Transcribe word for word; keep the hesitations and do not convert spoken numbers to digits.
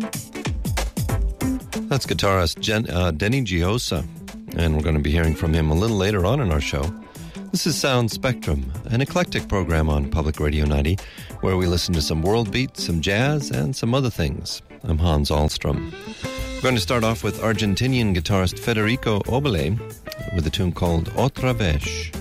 That's guitarist Jen, uh, Denny Giosa, and we're going to be hearing from him a little later on in our show. This is Sound Spectrum, an eclectic program on Public Radio ninety, where we listen to some world beats, some jazz, and some other things. I'm Hans Ahlstrom. We're going to start off with Argentinian guitarist Federico Obele with a tune called Otra Vez.